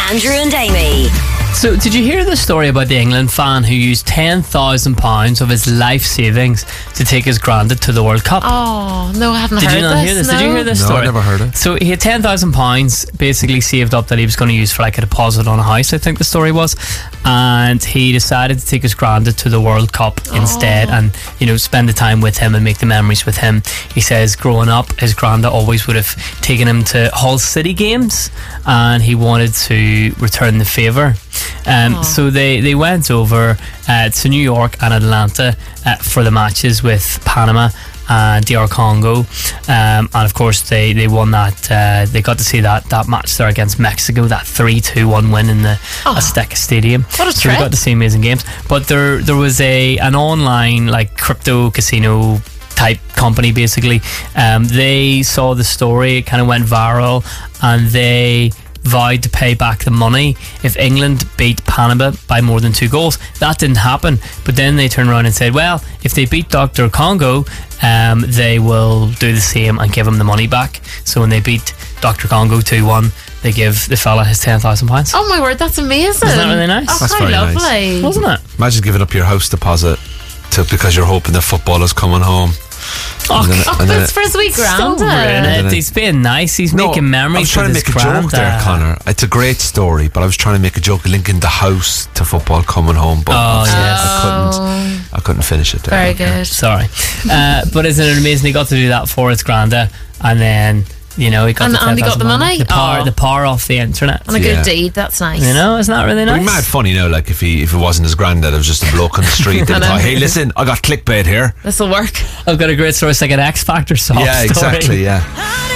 Andrew and Amy. So, did you hear the story about the England fan who used £10,000 of his life savings to take his granddad to the World Cup? Oh, no, I haven't Did heard you not hear this? No. Did you hear this No, story? I never heard it. So he had £10,000 basically saved up that he was going to use for like a deposit on a house, I think the story was, and he decided to take his granddad to the World Cup instead, and spend the time with him and make the memories with him. He says growing up his granddad always would have taken him to Hull City games, and he wanted to return the favour. So they went over to New York and Atlanta for the matches with Panama and DR Congo, and of course they won that. They got to see that match there against Mexico, that 3-2-1 win in the Azteca Stadium. What a So trip. they got to see amazing games. But there was an online like crypto casino type company basically. They saw the story, it kind of went viral, and they vowed to pay back the money if England beat Panama by more than 2 goals. That didn't happen, but then they turned around and said, well, if they beat Dr. Congo, they will do the same and give him the money back. So when they beat Dr. Congo 2-1, they give the fella his £10,000. Oh my word, that's amazing. Isn't that really nice? Oh, That's how very nice. lovely. Wasn't it? Imagine giving up your house deposit because you're hoping the footballer's coming home. Oh, That's for his wee Stop granddad. ruining it. He's being nice. He's making memories. I was trying to with make his a joke there, granddad. Connor. It's a great story, but I was trying to make a joke linking the house to football coming home. But I couldn't finish it there. Very good. Sorry, but isn't it amazing? He got to do that for his granddad, and then he got And the he got the money? the power off the internet. On a good deed, that's nice. Isn't that really It'd nice? be mad funny, like if it wasn't his granddad, it was just a bloke on the street. They'd I know. thought, hey, listen, I got clickbait here. This'll work. I've got a great story. It's like an X Factor soft Yeah, story. exactly. Yeah.